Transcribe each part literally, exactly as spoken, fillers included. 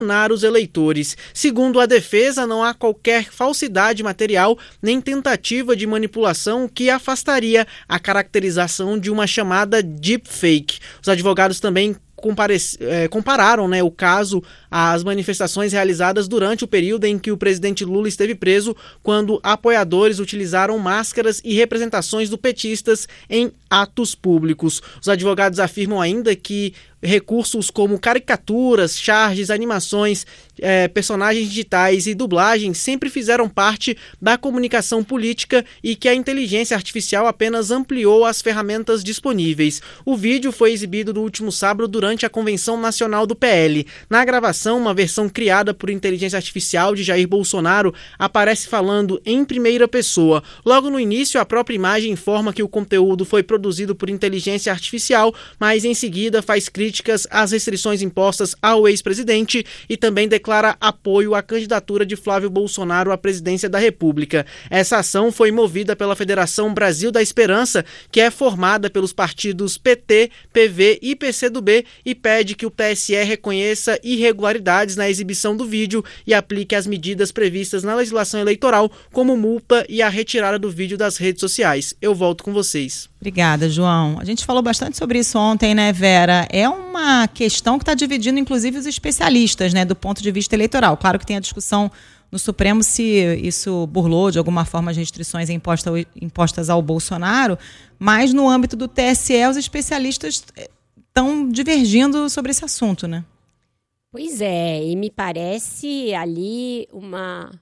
os eleitores. Segundo a defesa, não há qualquer falsidade material nem tentativa de manipulação que afastaria a caracterização de uma chamada deepfake. Os advogados também Comparec- é, compararam né, o caso às manifestações realizadas durante o período em que o presidente Lula esteve preso, quando apoiadores utilizaram máscaras e representações do petistas em atos públicos. Os advogados afirmam ainda que recursos como caricaturas, charges, animações, é, personagens digitais e dublagem sempre fizeram parte da comunicação política e que a inteligência artificial apenas ampliou as ferramentas disponíveis. O vídeo foi exibido no último sábado durante a Convenção Nacional do P L. Na gravação, uma versão criada por inteligência artificial de Jair Bolsonaro aparece falando em primeira pessoa. Logo no início, a própria imagem informa que o conteúdo foi produzido por inteligência artificial, mas em seguida faz críticas às restrições impostas ao ex-presidente e também declara apoio à candidatura de Flávio Bolsonaro à presidência da República. Essa ação foi movida pela Federação Brasil da Esperança, que é formada pelos partidos P T, P V e P C do B, e pede que o T S E reconheça irregularidades na exibição do vídeo e aplique as medidas previstas na legislação eleitoral, como multa e a retirada do vídeo das redes sociais. Eu volto com vocês. Obrigada, João. A gente falou bastante sobre isso ontem, né, Vera? É uma questão que está dividindo, inclusive, os especialistas, né, do ponto de vista eleitoral. Claro que tem a discussão no Supremo se isso burlou, de alguma forma, as restrições impostas, impostas ao Bolsonaro, mas no âmbito do T S E, os especialistas estão divergindo sobre esse assunto, né? Pois é, e me parece ali uma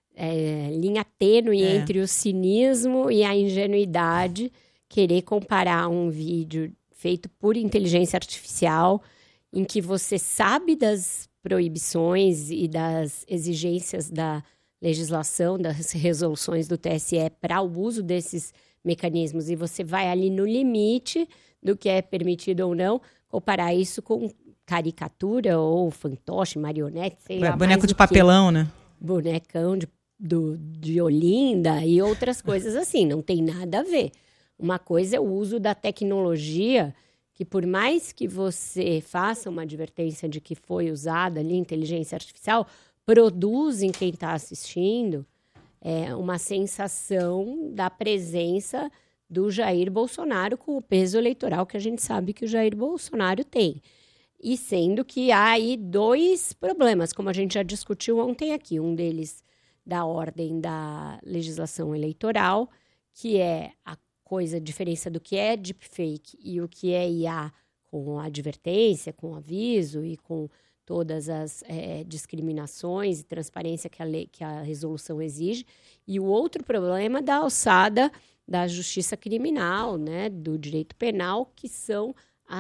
é, linha tênue é. entre o cinismo e a ingenuidade, querer comparar um vídeo feito por inteligência artificial, em que você sabe das proibições e das exigências da legislação, das resoluções do T S E para o uso desses mecanismos, e você vai ali no limite do que é permitido ou não, comparar isso com caricatura ou fantoche, marionete, sei lá. Boneco de papelão, né? Bonecão de, do, de Olinda e outras coisas assim, não tem nada a ver. Uma coisa é o uso da tecnologia, que por mais que você faça uma advertência de que foi usada ali inteligência artificial, produz em quem está assistindo é, uma sensação da presença do Jair Bolsonaro com o peso eleitoral que a gente sabe que o Jair Bolsonaro tem. E sendo que há aí dois problemas, como a gente já discutiu ontem aqui. Um deles da ordem da legislação eleitoral, que é a coisa, a diferença do que é deepfake e o que é I A, com advertência, com aviso e com todas as é, discriminações e transparência que a, lei, que a resolução exige. E o outro problema da alçada da justiça criminal, né, do direito penal, que são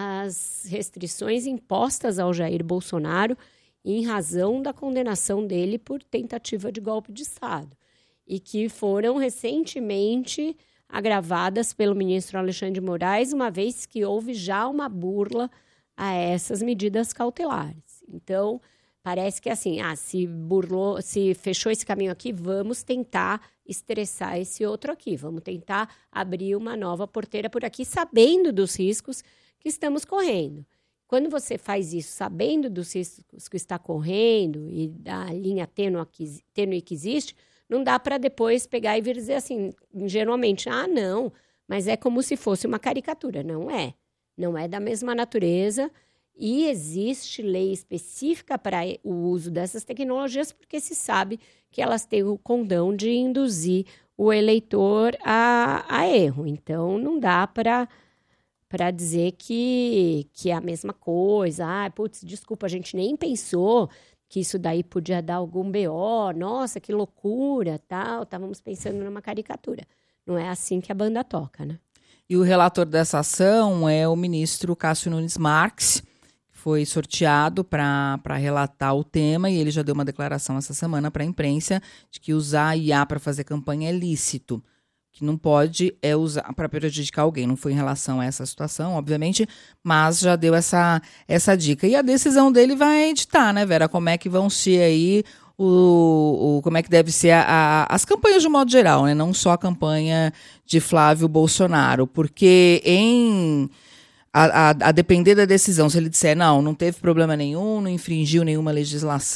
as restrições impostas ao Jair Bolsonaro em razão da condenação dele por tentativa de golpe de Estado, e que foram recentemente agravadas pelo ministro Alexandre de Moraes, uma vez que houve já uma burla a essas medidas cautelares. Então, parece que assim, ah, se burlou, se fechou esse caminho aqui, vamos tentar estressar esse outro aqui, vamos tentar abrir uma nova porteira por aqui, sabendo dos riscos que estamos correndo. Quando você faz isso sabendo dos riscos que está correndo e da linha tênue que, tênue que existe, não dá para depois pegar e vir dizer assim, ingenuamente, ah, não, mas é como se fosse uma caricatura. Não é. Não é da mesma natureza e existe lei específica para o uso dessas tecnologias porque se sabe que elas têm o condão de induzir o eleitor a, a erro. Então, não dá para para dizer que, que é a mesma coisa. Ah, putz, desculpa, a gente nem pensou que isso daí podia dar algum B O, nossa, que loucura, tal, estávamos pensando numa caricatura. Não é assim que a banda toca, né? E o relator dessa ação é o ministro Cássio Nunes Marques, que foi sorteado para relatar o tema, e ele já deu uma declaração essa semana para a imprensa de que usar I A para fazer campanha é lícito, que não pode é usar para prejudicar alguém. Não foi em relação a essa situação, obviamente, mas já deu essa, essa dica. E a decisão dele vai editar, né, Vera? Como é que vão ser aí, o, o, como é que deve ser a, a, as campanhas de um modo geral, né? Não só a campanha de Flávio Bolsonaro, porque em... a, a, a depender da decisão, se ele disser, não, não teve problema nenhum, não infringiu nenhuma legislação,